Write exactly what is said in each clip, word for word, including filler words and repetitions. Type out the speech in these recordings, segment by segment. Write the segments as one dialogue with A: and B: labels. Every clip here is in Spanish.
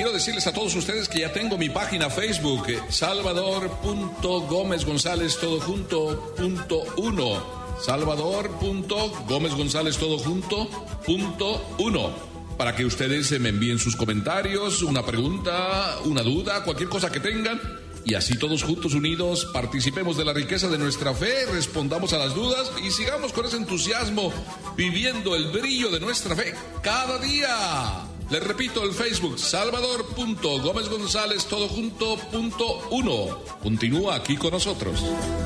A: quiero decirles a todos ustedes que ya tengo mi página Facebook, salvador punto gómez gonzález todo junto punto uno. salvador punto gómez gonzález todo junto punto uno. Para que ustedes me envíen sus comentarios, una pregunta, una duda, cualquier cosa que tengan. Y así todos juntos unidos participemos de la riqueza de nuestra fe, respondamos a las dudas y sigamos con ese entusiasmo viviendo el brillo de nuestra fe cada día. Les repito, el Facebook, salvador punto gómez gonzález todo junto punto uno. Continúa aquí con nosotros.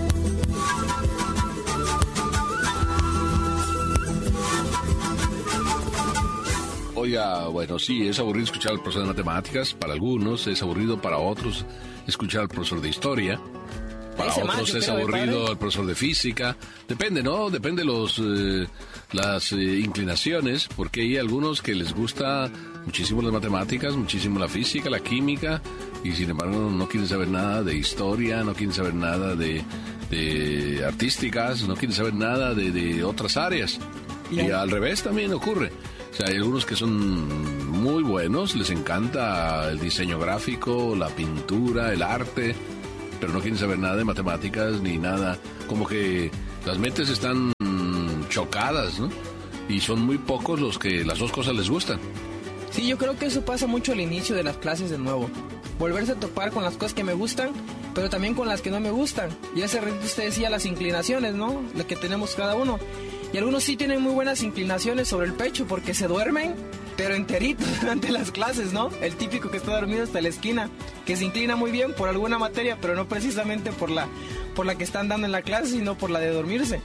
A: Oiga, bueno, sí, es aburrido escuchar al profesor de matemáticas, para algunos, es aburrido para otros escuchar al profesor de historia, para
B: Ese
A: otros
B: macho,
A: es
B: pero,
A: aburrido
B: padre.
A: al profesor de física, depende, ¿no? Depende los eh, las eh, inclinaciones, porque hay algunos que les gusta muchísimo las matemáticas, muchísimo la física, la química, y sin embargo no quieren saber nada de historia, no quieren saber nada de, de artísticas, no quieren saber nada de, de otras áreas. Y al revés también ocurre. O sea, hay algunos que son muy buenos, les encanta el diseño gráfico, la pintura, el arte, pero no quieren saber nada de matemáticas ni nada. Como que las mentes están chocadas, ¿no? Y son muy pocos los que las dos cosas les gustan.
B: Sí, yo creo que eso pasa mucho al inicio de las clases de nuevo. Volverse a topar con las cosas que me gustan, pero también con las que no me gustan. Y hace rato usted decía las inclinaciones, ¿no? Las que tenemos cada uno. Y algunos sí tienen muy buenas inclinaciones sobre el pecho porque se duermen, pero enteritos durante las clases, ¿no? El típico que está dormido hasta la esquina, que se inclina muy bien por alguna materia, pero no precisamente por la, por la que están dando en la clase, sino por la de dormirse.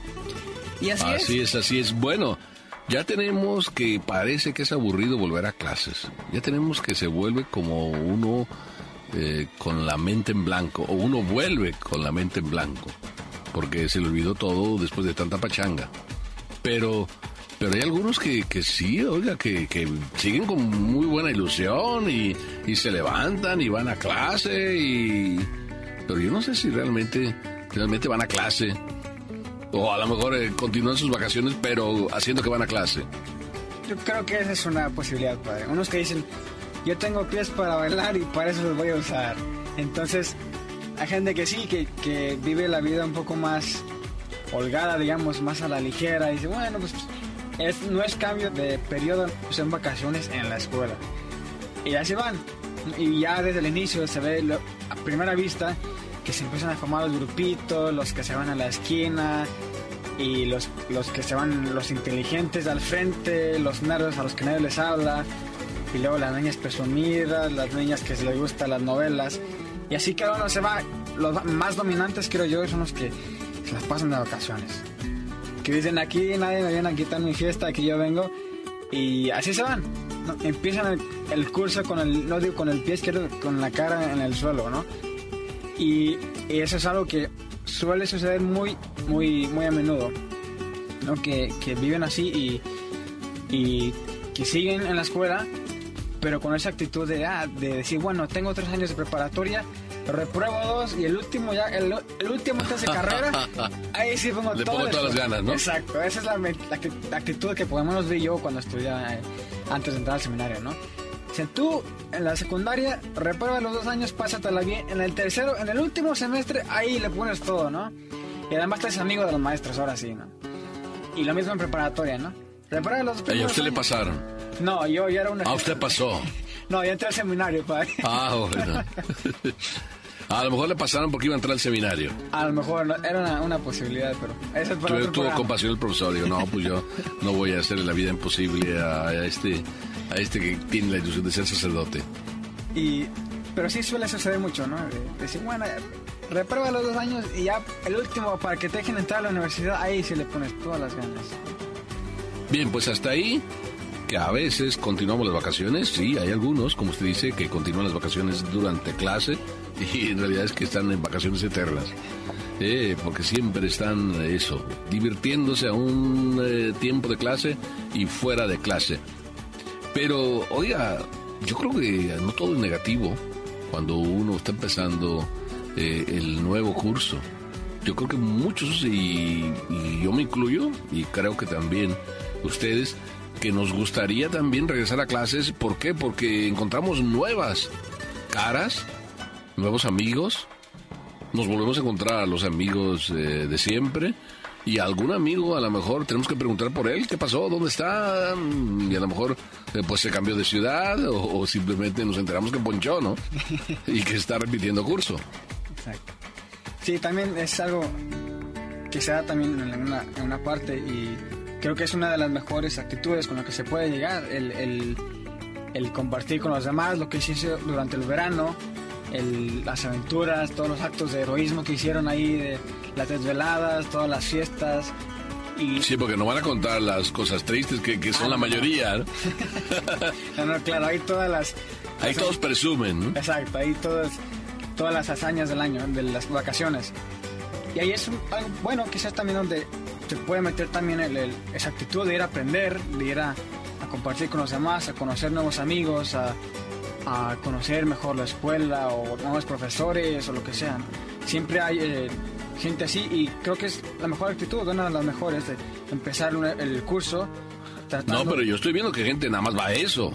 B: Y así,
A: así es. Así es, así es. Bueno, ya tenemos que parece que es aburrido volver a clases. Ya tenemos que se vuelve como uno eh, con la mente en blanco, o uno vuelve con la mente en blanco, porque se le olvidó todo después de tanta pachanga. Pero, pero hay algunos que, que sí, oiga, que, que siguen con muy buena ilusión y, y se levantan y van a clase y... Pero yo no sé si realmente, realmente van a clase. O a lo mejor eh, continúan sus vacaciones, pero haciendo que van a clase.
C: Yo creo que esa es una posibilidad, padre. Unos que dicen, yo tengo pies para bailar y para eso los voy a usar. Entonces, hay gente que sí, que, que vive la vida un poco más holgada, digamos, más a la ligera. Y dice, bueno, pues es, no es cambio de periodo, son vacaciones en la escuela. Y así van. Y ya desde el inicio se ve lo, a primera vista que se empiezan a formar los grupitos, los que se van a la esquina y los, los que se van, los inteligentes al frente, los nerds a los que nadie les habla, y luego las niñas presumidas, las niñas que se les gustan las novelas, y así cada uno se va. Los más dominantes, creo yo, son los que se las pasan de vacaciones, que dicen, aquí nadie me viene a quitar mi fiesta, aquí yo vengo, y así se van, ¿no? Empiezan el, el curso con el, no digo con el pie izquierdo, con la cara en el suelo, ¿no? Y, y eso es algo que suele suceder muy, muy, muy a menudo, ¿no? Que, que viven así y, y que siguen en la escuela, pero con esa actitud de, ah, de decir, bueno, tengo tres años de preparatoria, repruebo dos y el último ya, el, el último test de carrera, ahí sí pongo
A: Le
C: todo
A: pongo todas las ganas, ¿no?
C: Exacto, esa es la, la, la actitud que por lo menos vi yo cuando estudiaba, eh, antes de entrar al seminario, ¿no? Si tú en la secundaria repruebas los dos años, pásatela bien. En el tercero, en el último semestre, ahí le pones todo, ¿no? Y además te haces amigo de los maestros, ahora sí, ¿no? Y lo mismo en preparatoria, ¿no? Repruebas los dos
A: ¿Y a usted le pasaron?
C: No, yo ya era una...
A: Ah, usted pasó.
C: No, ya entré al seminario, padre.
A: Ah, bueno. A lo mejor le pasaron porque iba a entrar al seminario.
C: A lo mejor no, era una, una posibilidad, pero eso es para
A: Tuve,
C: otro
A: tuvo
C: programa.
A: compasión el profesor. Digo, no, pues yo no voy a hacerle la vida imposible a, a este a este que tiene la ilusión de ser sacerdote.
C: Y, pero sí suele suceder mucho, ¿no? De, de decir, bueno, reprueba los dos años y ya el último, para que te dejen entrar a la universidad, ahí sí le pones todas las ganas.
A: Bien, pues hasta ahí, que a veces continuamos las vacaciones. Sí, hay algunos, como usted dice, que continúan las vacaciones durante clase y en realidad es que están en vacaciones eternas. Eh, porque siempre están, eso, divirtiéndose a un eh, tiempo de clase y fuera de clase. Pero, oiga, yo creo que no todo es negativo cuando uno está empezando eh, el nuevo curso. Yo creo que muchos, y, y yo me incluyo, y creo que también ustedes, que nos gustaría también regresar a clases. ¿Por qué? Porque encontramos nuevas caras, nuevos amigos. Nos volvemos a encontrar a los amigos eh, de siempre. Y a algún amigo, a lo mejor tenemos que preguntar por él, qué pasó, dónde está, y a lo mejor eh, pues se cambió de ciudad, o, o simplemente nos enteramos que ponchó, ¿no? Y que está repitiendo curso.
C: Exacto. Sí, también es algo que se da también en una, en una parte, y creo que es una de las mejores actitudes con las que se puede llegar, el, el, el compartir con los demás lo que se hizo durante el verano, el, las aventuras, todos los actos de heroísmo que hicieron ahí, de las desveladas, todas las fiestas. Y...
A: Sí, porque no van a contar las cosas tristes que, que son ah, la no. mayoría, ¿no?
C: no, no, claro, ahí todas las...
A: Ahí todos presumen, ¿no?
C: Exacto, ahí todas, todas las hazañas del año, de las vacaciones. Y ahí es un, bueno, quizás también donde se puede meter también el, el, esa actitud de ir a aprender, de ir a, a compartir con los demás, a conocer nuevos amigos, a, a conocer mejor la escuela o nuevos profesores o lo que sea, ¿no? Siempre hay eh, gente así, y creo que es la mejor actitud, una de las mejores, de empezar un, el curso tratando...
A: No, pero yo estoy viendo que gente nada más va a eso.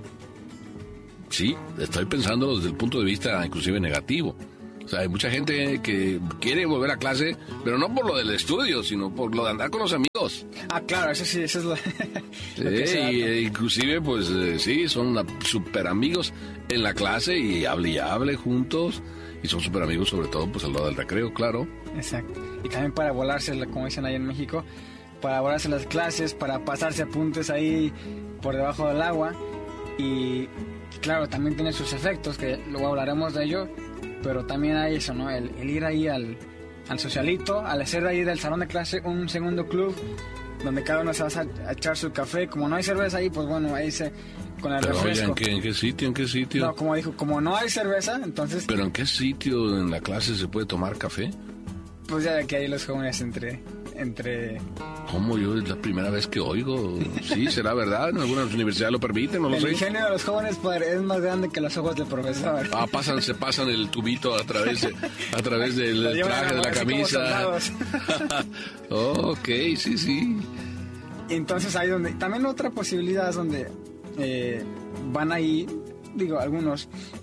A: Sí, estoy pensándolo desde el punto de vista inclusive negativo. O sea, hay mucha gente que quiere volver a clase, pero no por lo del estudio, sino por lo de andar con los amigos.
C: Ah, claro, eso sí, eso es lo,
A: sí, lo que se y, e inclusive, pues, eh, sí, son súper amigos en la clase y hable y hable juntos. Y son súper amigos, sobre todo, pues, al lado del recreo, claro.
C: Exacto. Y también para volarse, como dicen ahí en México, para volarse las clases, para pasarse apuntes ahí por debajo del agua. Y, claro, también tiene sus efectos, que luego hablaremos de ello. Pero también hay eso, ¿no? El, el ir ahí al, al socialito, al hacer ahí del salón de clase un segundo club, donde cada uno se va a, a echar su café. Como no hay cerveza ahí, pues bueno, ahí se... con el
A: Pero
C: refresco.
A: Oye, ¿en qué, ¿en qué sitio? ¿En qué sitio?
C: No, como dijo, como no hay cerveza, entonces...
A: ¿Pero en qué sitio en la clase se puede tomar café?
C: Pues ya que ahí los jóvenes entre... entre...
A: ¿Cómo? Yo es la primera vez que oigo. Sí, será verdad. En algunas universidades lo permiten, no lo
C: el
A: sé.
C: El ingenio de los jóvenes, padre, es más grande que los ojos del profesor.
A: Ah, pasan, se pasan el tubito a través de, a través del traje, de la camisa. Oh, ok, sí, sí.
C: Entonces ahí donde... También otra posibilidad es donde eh, van ahí, digo, algunos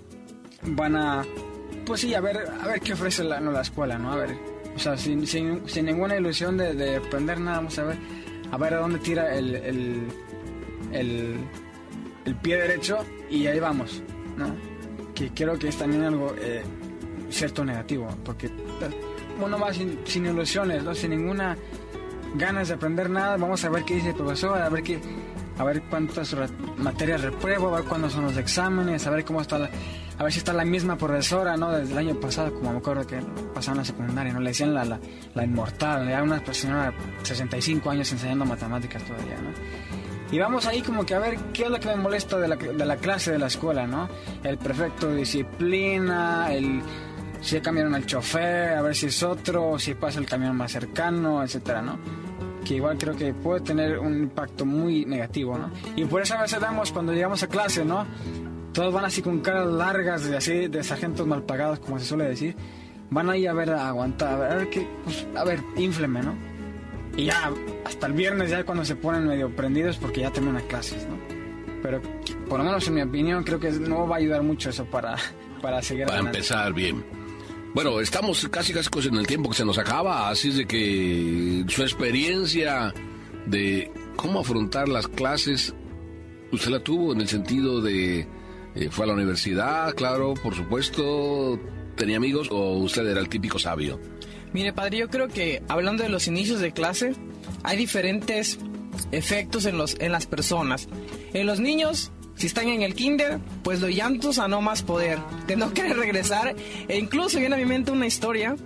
C: van a... Pues sí, a ver, a ver qué ofrece la, no, la escuela, ¿no? A ver... O sea, sin, sin, sin ninguna ilusión de, de aprender nada, vamos a ver a ver a dónde tira el, el, el, el pie derecho, y ahí vamos, ¿no? Que creo que es también algo eh, cierto negativo, porque uno va sin, sin ilusiones, ¿no? Sin ninguna ganas de aprender nada. Vamos a ver qué dice el profesor, a ver qué, a ver cuántas materias repruebo, a ver cuándo son los exámenes, a ver cómo está la... A ver si está la misma profesora, ¿no? Desde el año pasado, como me acuerdo que pasaba en la secundaria, ¿no? Le decían la, la, la inmortal, era una persona de sesenta y cinco años enseñando matemáticas todavía, ¿no? Y vamos ahí como que a ver qué es lo que me molesta de la, de la clase de la escuela, ¿no? El prefecto de disciplina, el... si cambiaron al chofer, a ver si es otro, si pasa el camión más cercano, etcétera, ¿no? Que igual creo que puede tener un impacto muy negativo, ¿no? Y por eso a veces vemos cuando llegamos a clase, ¿no? Todos van así con caras largas, de así, de sargentos mal pagados, como se suele decir. Van ahí a ver, a aguantar, a ver, a ver qué, pues, a ver, infleme, ¿no? Y ya, hasta el viernes ya cuando se ponen medio prendidos porque ya terminan clases, ¿no? Pero, por lo menos en mi opinión, creo que no va a ayudar mucho eso para, para seguir
A: Para
C: adelante.
A: empezar bien. Bueno, estamos casi casi en el tiempo que se nos acaba, así es de que su experiencia de cómo afrontar las clases, usted la tuvo en el sentido de... Eh, fue a la universidad, claro, por supuesto. ¿Tenía amigos o usted era el típico sabio?
B: Mire, padre, yo creo que hablando de los inicios de clase, hay diferentes efectos en, los, en las personas. En los niños, si están en el kinder, pues los llantos a no más poder, de no querer regresar. E incluso viene a mi mente una historia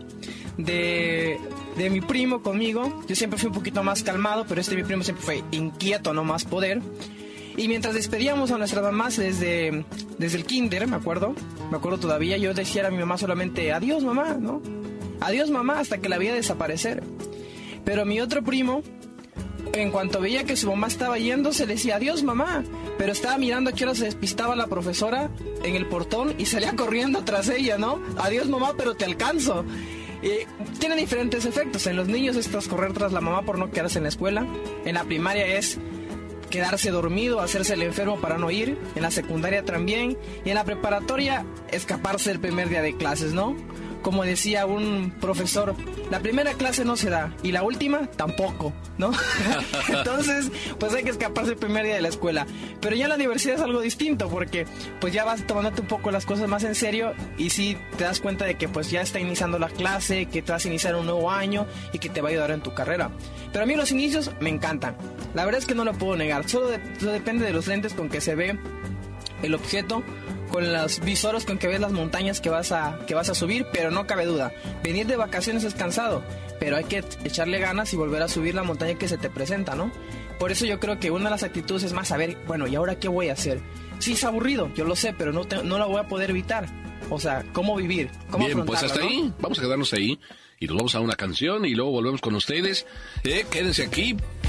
B: de, de mi primo conmigo. Yo siempre fui un poquito más calmado, pero este mi primo siempre fue inquieto a no más poder. Y mientras despedíamos a nuestras mamás desde, desde el kinder, me acuerdo, me acuerdo todavía, yo decía a mi mamá solamente, adiós mamá, ¿no? Adiós mamá, hasta que la veía desaparecer. Pero mi otro primo, en cuanto veía que su mamá estaba yendo, se le decía, adiós mamá, pero estaba mirando a qué hora se despistaba la profesora en el portón y salía corriendo tras ella, ¿no? Adiós mamá, pero te alcanzo. Eh, tiene diferentes efectos. En los niños es tras correr tras la mamá por no quedarse en la escuela. En la primaria es quedarse dormido, hacerse el enfermo para no ir. En la secundaria también. Y en la preparatoria, escaparse el primer día de clases, ¿no? Como decía un profesor, la primera clase no se da y la última tampoco, ¿no? Entonces, pues hay que escaparse el primer día de la escuela. Pero ya en la universidad es algo distinto porque pues ya vas tomándote un poco las cosas más en serio y sí te das cuenta de que pues ya está iniciando la clase, que te vas a iniciar un nuevo año y que te va a ayudar en tu carrera. Pero a mí los inicios me encantan. La verdad es que no lo puedo negar. Solo, de, solo depende de los lentes con que se ve el objeto, con los visoros con que ves las montañas que vas a que vas a subir, pero no cabe duda, venir de vacaciones es cansado, pero hay que echarle ganas y volver a subir la montaña que se te presenta, ¿no? Por eso yo creo que una de las actitudes es más saber, bueno, ¿y ahora qué voy a hacer? Sí, es aburrido, yo lo sé, pero no, te, no la voy a poder evitar. O sea, ¿cómo vivir? ¿Cómo
A: Bien, pues hasta
B: ¿no?
A: ahí, vamos a quedarnos ahí y nos vamos a una canción y luego volvemos con ustedes. Eh, quédense aquí